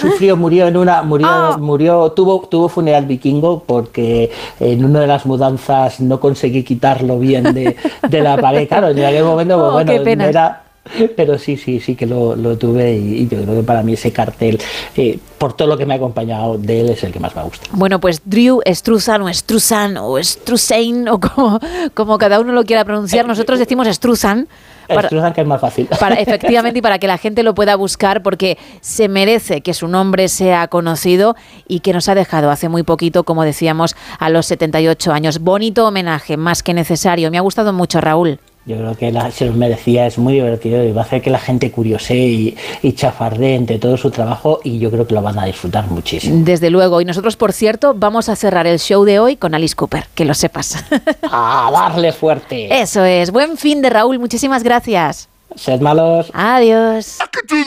sufrió, tuvo funeral vikingo porque en una de las mudanzas no conseguí quitarlo bien de la pared. Claro, en aquel momento, pues bueno, qué pena. pero sí que lo tuve y yo creo que para mí ese cartel, por todo lo que me ha acompañado de él, es el que más me gusta. Bueno, pues Drew Struzan o Struzan o Strusein o como cada uno lo quiera pronunciar, nosotros decimos Struzan. Struzan, que es más fácil. Efectivamente, y para que la gente lo pueda buscar, porque se merece que su nombre sea conocido y que nos ha dejado hace muy poquito, como decíamos, a los 78 años. Bonito homenaje, más que necesario. Me ha gustado mucho, Raúl. Yo creo que se los merecía, es muy divertido y va a hacer que la gente curiosee y chafardee entre todo su trabajo, y yo creo que lo van a disfrutar muchísimo. Desde luego, y nosotros, por cierto, vamos a cerrar el show de hoy con Alice Cooper, que lo sepas. ¡A darle fuerte! Eso es, buen fin de Raúl, muchísimas gracias. Sed malos. Adiós.